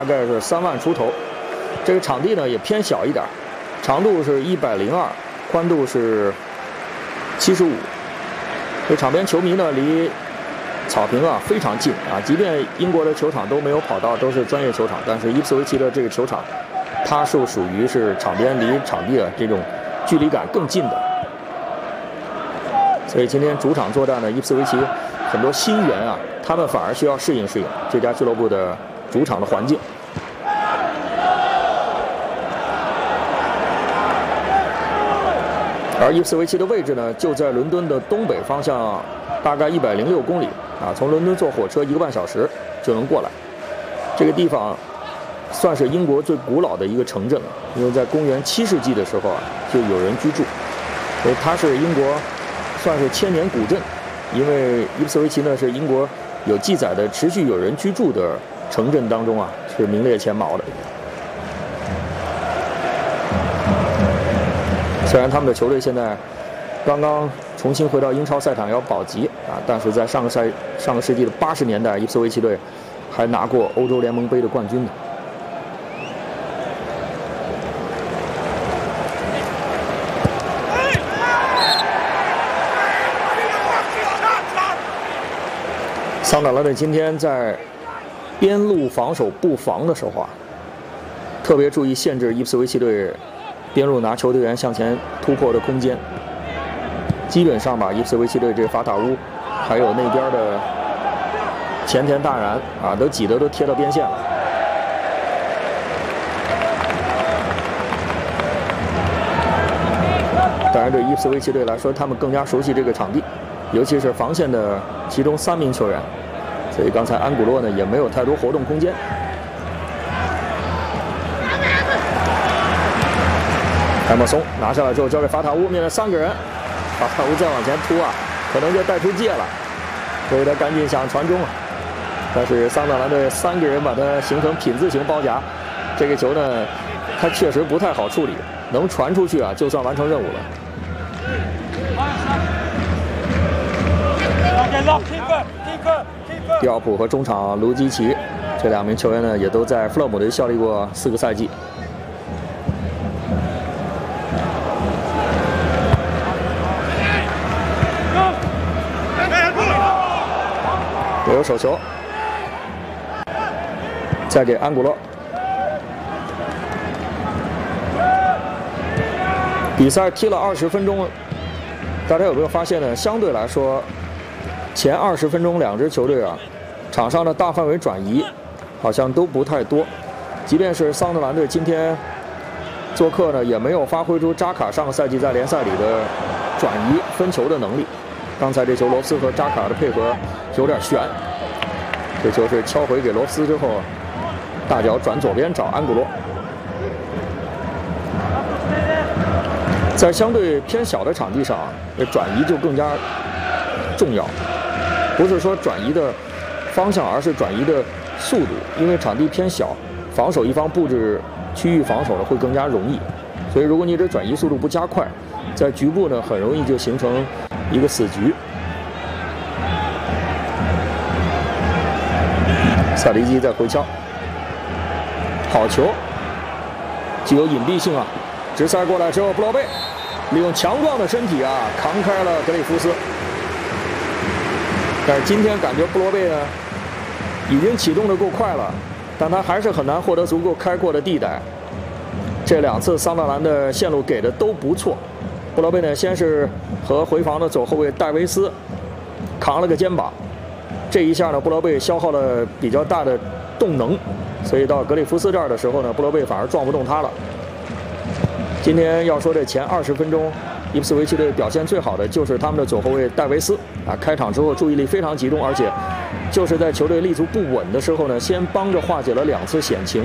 大概是3万出头。这个场地呢也偏小一点，长度是102，宽度是75。这场边球迷呢离草坪啊非常近啊，即便英国的球场都没有跑道，都是专业球场，但是伊普斯维奇的这个球场，它是属于是场边离场地的这种距离感更近的。所以今天主场作战的伊普斯维奇很多新援啊，他们反而需要适应这家俱乐部的主场的环境。而伊普斯维奇的位置呢，就在伦敦的东北方向，大概106公里啊，从伦敦坐火车1个半小时就能过来。这个地方算是英国最古老的一个城镇了，因为在公元7世纪的时候啊，就有人居住，所以它是英国算是千年古镇。因为伊普斯维奇呢是英国有记载的持续有人居住的城镇当中啊，是名列前茅的。虽然他们的球队现在刚刚重新回到英超赛场要保级啊，但是在上个世纪的80年代，伊普斯维奇队还拿过欧洲联盟杯的冠军呢。桑德兰队今天在边路防守布防的时候啊，特别注意限制伊普斯维奇队边路拿球队员向前突破的空间，基本上把伊普斯维奇队这个法塔乌还有那边的前田大然啊都挤得都贴到边线了。当然对伊普斯维奇队来说，他们更加熟悉这个场地，尤其是防线的其中3名球员，所以刚才安古洛呢也没有太多活动空间。埃默松拿下来之后交给法塔乌，面对3个人，法塔乌再往前突啊，可能就带出界了，所以他赶紧想传中啊，但是桑德兰队3个人把它形成品字形包夹，这个球呢，他确实不太好处理，能传出去啊，就算完成任务了。迪奥普和中场卢基奇这2名球员呢，也都在弗勒姆队效力过4个赛季。有手球，再给安古洛。比赛踢了20分钟，大家有没有发现呢？相对来说，前20分钟2支球队啊，场上的大范围转移好像都不太多。即便是桑德兰队今天做客呢，也没有发挥出扎卡上个赛季在联赛里的转移分球的能力。刚才这球罗斯和扎卡的配合有点悬，这球是敲回给罗斯之后，大脚转左边找安古洛。在相对偏小的场地上，转移就更加重要，不是说转移的方向，而是转移的速度。因为场地偏小，防守一方布置区域防守的会更加容易，所以如果你这转移速度不加快，在局部呢很容易就形成一个死局。萨迪基在回敲，好球，具有隐蔽性啊！直塞过来之后，布洛贝利用强壮的身体啊扛开了格里夫斯。但是今天感觉布洛贝呢已经启动的够快了，但他还是很难获得足够开阔的地带。这2次桑德兰的线路给的都不错。布洛贝呢先是和回防的左后卫戴维斯扛了个肩膀，这一下呢布洛贝消耗了比较大的动能，所以到格里夫斯这儿的时候呢，布洛贝反而撞不动他了。今天要说这前20分钟，伊普斯维奇队表现最好的就是他们的左后卫戴维斯啊，开场之后注意力非常集中，而且就是在球队立足不稳的时候呢，先帮着化解了2次险情。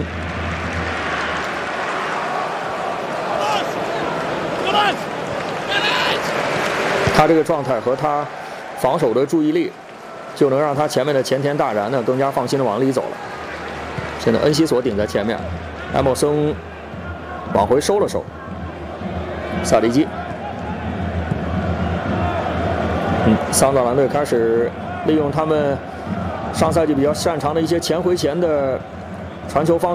他这个状态和他防守的注意力，就能让他前面的前田大然呢更加放心的往里走了。现在恩西索顶在前面，埃默森往回收了手。萨迪基，桑德兰队开始利用他们上赛季比较擅长的一些前回前的传球方